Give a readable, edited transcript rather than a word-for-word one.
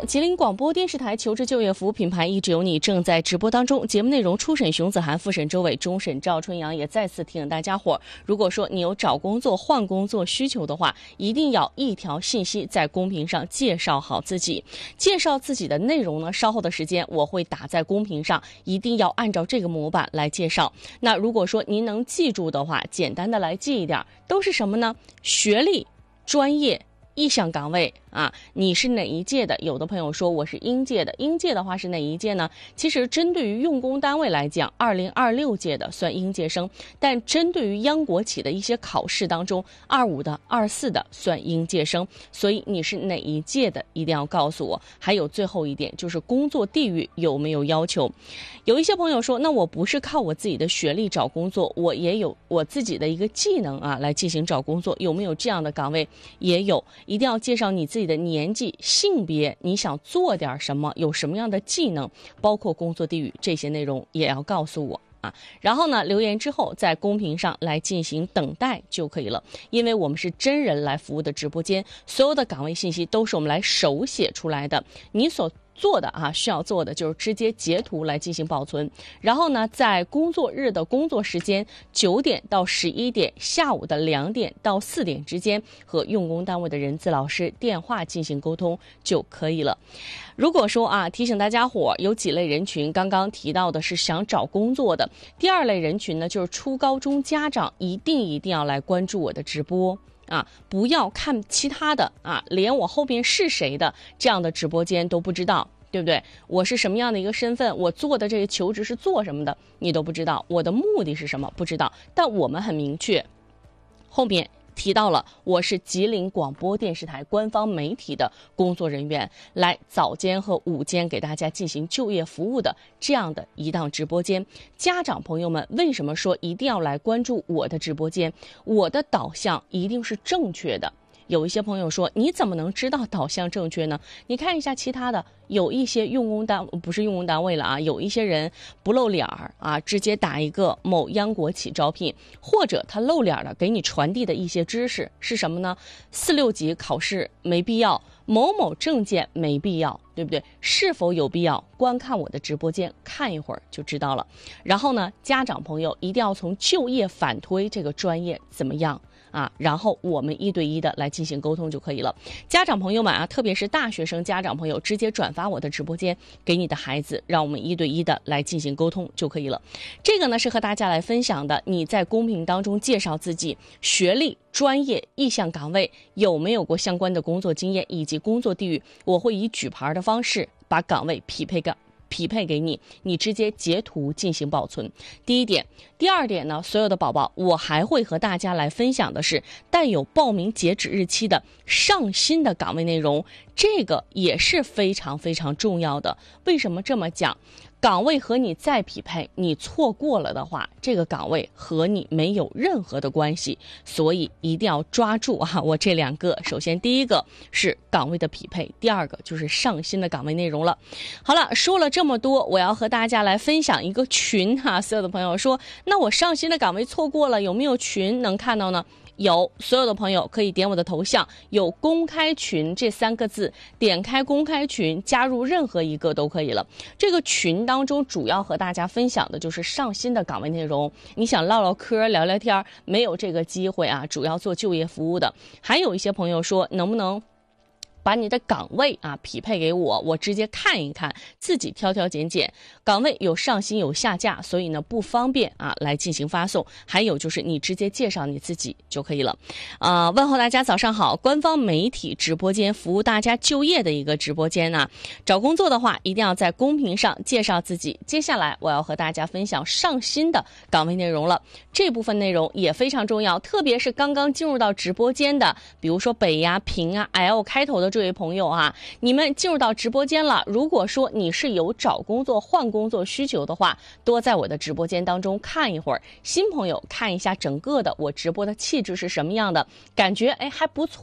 吉林广播电视台求职就业服务品牌一直有你正在直播当中，节目内容初审熊子涵，复审周伟，终审赵春阳。也再次提醒大家伙，如果说你有找工作换工作需求的话，一定要一条信息在公屏上介绍好自己。介绍自己的内容呢，稍后的时间我会打在公屏上，一定要按照这个模板来介绍。那如果说您能记住的话，简单的来记一点，都是什么呢？学历、专业、意向岗位啊，你是哪一届的？有的朋友说我是应届的，应届的话是哪一届呢？其实针对于用工单位来讲，2026届的算应届生，但针对于央国企的一些考试当中，25的、24的算应届生。所以你是哪一届的，一定要告诉我。还有最后一点就是工作地域有没有要求？有一些朋友说，那我不是靠我自己的学历找工作，我也有我自己的一个技能啊来进行找工作，有没有这样的岗位？也有，一定要介绍你自己的年纪、性别，你想做点什么，有什么样的技能，包括工作地域，这些内容也要告诉我啊。然后呢，留言之后在公屏上来进行等待就可以了，因为我们是真人来服务的直播间，所有的岗位信息都是我们来手写出来的，你所做的需要做的就是直接截图来进行保存，然后呢，在工作日的工作时间9点到11点，下午的2点到4点之间，和用工单位的人资老师电话进行沟通就可以了。如果说提醒大家伙，有几类人群，刚刚提到的是想找工作的，第二类人群呢，就是初高中家长，一定要来关注我的直播。不要看其他的连我后边是谁的这样的直播间都不知道，对不对？我是什么样的一个身份，我做的这个求职是做什么的，你都不知道，我的目的是什么不知道。但我们很明确，后面提到了我是吉林广播电视台官方媒体的工作人员，来早间和午间给大家进行就业服务的这样的一档直播间。家长朋友们为什么说一定要来关注我的直播间？我的导向一定是正确的。有一些朋友说，你怎么能知道导向正确呢？你看一下其他的，有一些不是用工单位了有一些人不露脸直接打一个某央国企招聘，或者他露脸了给你传递的一些知识是什么呢？4、6级考试没必要，某某证件没必要，对不对？是否有必要？观看我的直播间看一会儿就知道了。然后呢，家长朋友一定要从就业反推这个专业怎么样然后我们1对1的来进行沟通就可以了。家长朋友们特别是大学生家长朋友，直接转发我的直播间给你的孩子，让我们1对1的来进行沟通就可以了。这个呢是和大家来分享的，你在公屏当中介绍自己学历、专业、意向岗位，有没有过相关的工作经验以及工作地域，我会以举牌的方式把岗位匹配给你，你直接截图进行保存。第一点。第二点呢，所有的宝宝，我还会和大家来分享的是带有报名截止日期的上新的岗位内容，这个也是非常非常重要的。为什么这么讲？岗位和你再匹配，你错过了的话，这个岗位和你没有任何的关系，所以一定要抓住我这2个。首先第一个是岗位的匹配，第二个就是上新的岗位内容了。好了，说了这么多，我要和大家来分享一个群所有的朋友说，那我上新的岗位错过了，有没有群能看到呢？有，所有的朋友可以点我的头像，有公开群这3个字，点开公开群，加入任何一个都可以了。这个群当中主要和大家分享的就是上新的岗位内容，你想唠唠嗑、聊聊天，没有这个机会主要做就业服务的。还有一些朋友说，能不能把你的岗位匹配给我，我直接看一看，自己挑挑拣拣。岗位有上新有下架，所以呢不方便来进行发送。还有就是你直接介绍你自己就可以了。问候大家早上好，官方媒体直播间服务大家就业的一个直播间找工作的话一定要在公屏上介绍自己。接下来我要和大家分享上新的岗位内容了，这部分内容也非常重要，特别是刚刚进入到直播间的，比如说北平L 开头的这位朋友你们进入到直播间了，如果说你是有找工作换工作需求的话，多在我的直播间当中看一会儿。新朋友看一下整个的我直播的气质是什么样的，感觉还不错